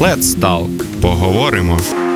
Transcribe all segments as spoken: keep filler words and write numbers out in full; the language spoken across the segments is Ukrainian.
Let's Talk. Поговоримо.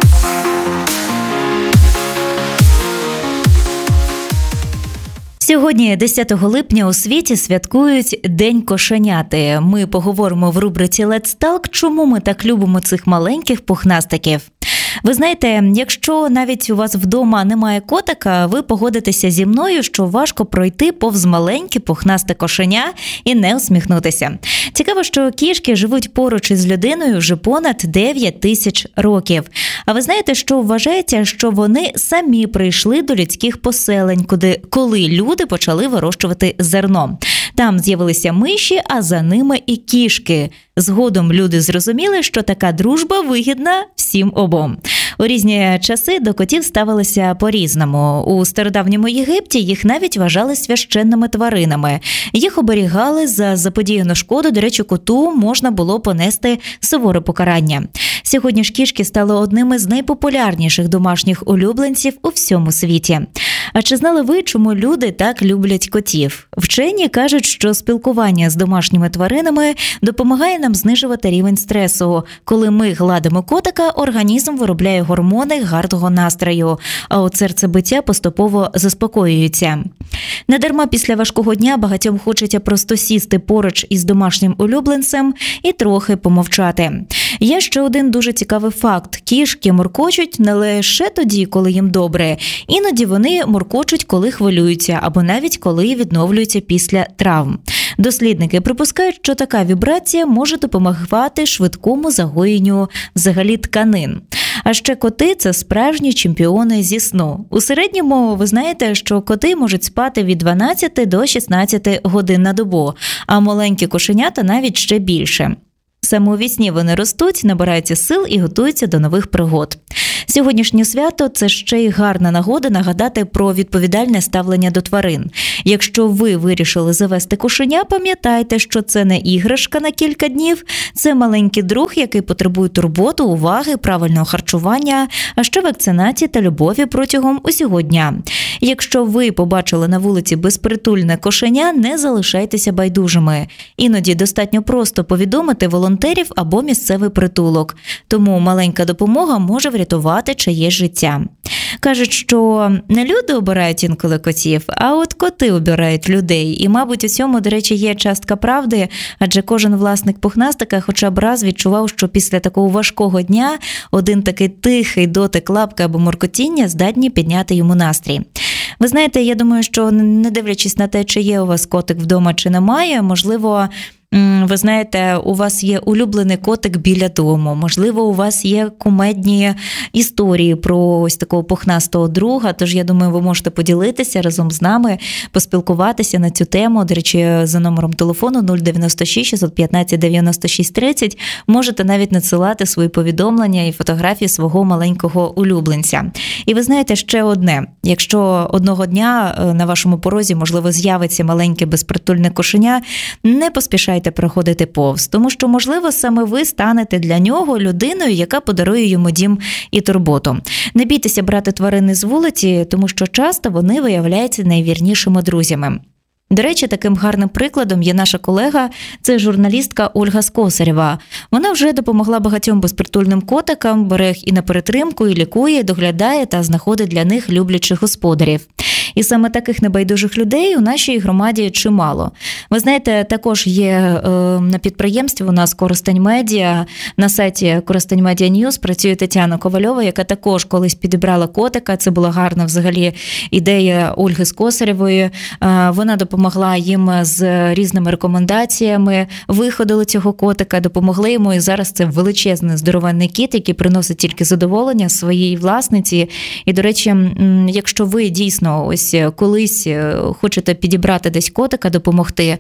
Сьогодні, десятого липня, у світі святкують День кошеняти. Ми поговоримо в рубриці Let's Talk, чому ми так любимо цих маленьких пухнастиків. Ви знаєте, якщо навіть у вас вдома немає котика, ви погодитеся зі мною, що важко пройти повз маленьке пухнасте кошеня і не усміхнутися. Цікаво, що кішки живуть поруч із людиною вже понад дев'ять тисяч років. А ви знаєте, що вважається, що вони самі прийшли до людських поселень, куди, коли люди почали вирощувати зерно. Там з'явилися миші, а за ними і кішки. Згодом люди зрозуміли, що така дружба вигідна всім обом. У різні часи до котів ставилися по-різному. У стародавньому Єгипті їх навіть вважали священними тваринами. Їх оберігали за заподіяну шкоду. До речі, коту можна було понести суворе покарання. Сьогодні ж кішки стали одним із найпопулярніших домашніх улюбленців у всьому світі. А чи знали ви, чому люди так люблять котів? Вчені кажуть, що спілкування з домашніми тваринами допомагає нам знижувати рівень стресу. Коли ми гладимо котика, організм виробляє гормони гарного настрою, а от серцебиття поступово заспокоюється. Недарма після важкого дня багатьом хочеться просто сісти поруч із домашнім улюбленцем і трохи помовчати. Є ще один дуже цікавий факт. Кішки муркочуть не лише тоді, коли їм добре. Іноді вони муркочуть, коли хвилюються, або навіть коли відновлюються після травм. Дослідники припускають, що така вібрація може допомагати швидкому загоєнню взагалі тканин. А ще коти – це справжні чемпіони зі сну. У середньому ви знаєте, що коти можуть спати від дванадцяти до шістнадцяти годин на добу, а маленькі кошенята навіть ще більше. Саме у вісні вони ростуть, набираються сил і готуються до нових пригод. Сьогоднішнє свято – це ще й гарна нагода нагадати про відповідальне ставлення до тварин. Якщо ви вирішили завести кошеня, пам'ятайте, що це не іграшка на кілька днів, це маленький друг, який потребує турботи, уваги, правильного харчування, а ще вакцинації та любові протягом усього дня. Якщо ви побачили на вулиці безпритульне кошеня, не залишайтеся байдужими. Іноді достатньо просто повідомити волонтерів або місцевий притулок. Тому маленька допомога може врятувати чиєсь життя. Кажуть, що не люди обирають інколи котів, а от коти обирають людей. І, мабуть, у цьому, до речі, є частка правди, адже кожен власник пухнастика хоча б раз відчував, що після такого важкого дня один такий тихий дотик лапки або муркотіння здатні підняти йому настрій. Ви знаєте, я думаю, що не дивлячись на те, чи є у вас котик вдома, чи немає, можливо, ви знаєте, у вас є улюблений котик біля дому, можливо, у вас є кумедні історії про ось такого пухнастого друга, тож я думаю, ви можете поділитися разом з нами, поспілкуватися на цю тему. До речі, за номером телефону нуль дев'яносто шість шістсот п'ятнадцять дев'яносто шість тридцять можете навіть надсилати свої повідомлення і фотографії свого маленького улюбленця. І ви знаєте, ще одне, якщо одного дня на вашому порозі, можливо, з'явиться маленьке безпритульне кошеня, не поспішайте проходити повз, тому що, можливо, саме ви станете для нього людиною, яка подарує йому дім і турботу. Не бійтеся брати тварини з вулиці, тому що часто вони виявляються найвірнішими друзями. До речі, таким гарним прикладом є наша колега, це журналістка Ольга Скосарєва. Вона вже допомогла багатьом безпритульним котикам, бере їх і на перетримку, і лікує, і доглядає та знаходить для них люблячих господарів. І саме таких небайдужих людей у нашій громаді чимало. Ви знаєте, також є е, на підприємстві у нас Коростень Медіа, на сайті Коростень Медіа Ньюс працює Тетяна Ковальова, яка також колись підібрала котика. Це була гарна взагалі ідея Ольги Скосарєвої. Е, вона допомогла їм з різними рекомендаціями, виходили цього котика, допомогли йому, і зараз це величезний здоровенний кіт, який приносить тільки задоволення своїй власниці. І, до речі, якщо ви дійсно ось колись хочете підібрати десь котика, допомогти,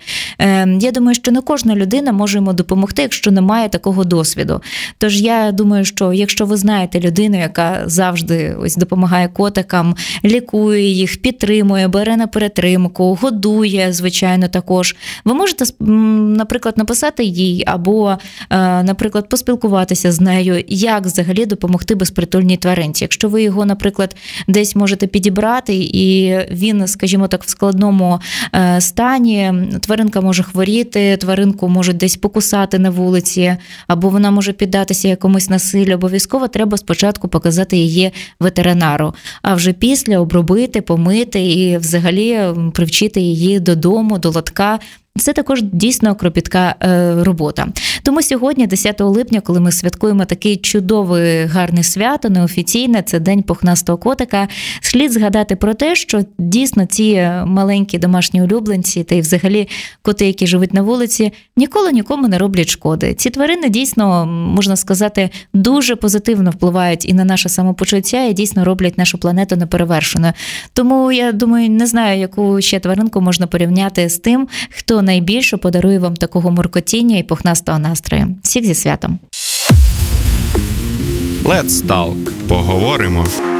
я думаю, що не кожна людина може йому допомогти, якщо не має такого досвіду. Тож я думаю, що якщо ви знаєте людину, яка завжди ось допомагає котикам, лікує їх, підтримує, бере на перетримку, годує, звичайно, також, ви можете, наприклад, написати їй або, наприклад, поспілкуватися з нею, як взагалі допомогти безпритульній тваринці. Якщо ви його, наприклад, десь можете підібрати і коли він, скажімо так, в складному стані, тваринка може хворіти, тваринку можуть десь покусати на вулиці, або вона може піддатися якомусь насиллю, обов'язково треба спочатку показати її ветеринару, а вже після обробити, помити і взагалі привчити її додому, до лотка. Це також дійсно кропітка е, робота. Тому сьогодні, десятого липня, коли ми святкуємо такий чудовий, гарне свято, неофіційне, це День пухнастого котика, слід згадати про те, що дійсно ці маленькі домашні улюбленці та й взагалі коти, які живуть на вулиці, ніколи нікому не роблять шкоди. Ці тварини дійсно, можна сказати, дуже позитивно впливають і на наше самопочуття, і дійсно роблять нашу планету неперевершеною. Тому, я думаю, не знаю, яку ще тваринку можна порівняти з тим, хто найбільше подарує вам такого муркотіння і пухнастого настрою. Всіх зі святом! Let's Talk. Поговоримо.